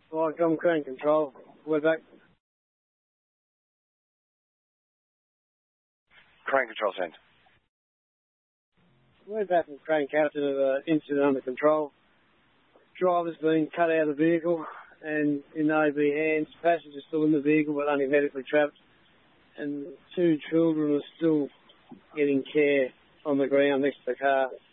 Like, I'm crane control. We're back. Crane control centre. We're back from crane captain of an incident under control. Driver's been cut out of the vehicle and in OB hands. Passengers still in the vehicle but only medically trapped. And 2 children are still getting care on the ground next to the car.